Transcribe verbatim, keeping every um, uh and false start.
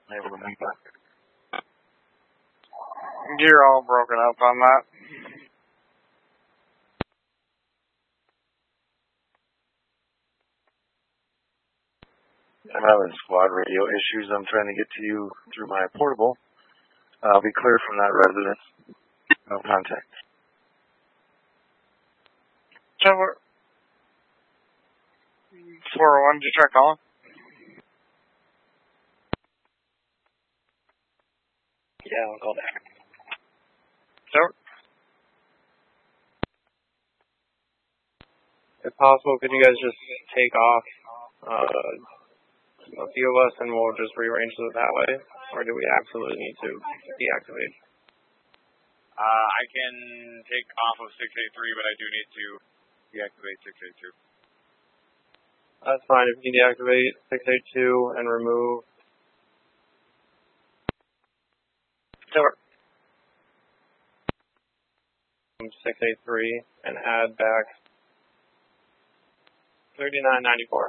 able to make that. You're all broken up on that. I'm having squad radio issues. I'm trying to get to you through my portable. I'll be cleared from that residence. No contact. Tower. four oh one, did you try calling? Yeah, I'll call back. Tower. If possible, could you guys just take off uh, a few of us and we'll just rearrange it that way? Or do we absolutely need to deactivate? Uh, I can take off of six eight three, but I do need to deactivate six eight two. That's fine. If you can deactivate six eight two and remove Tower. six eight three and add back thirty-nine ninety-four.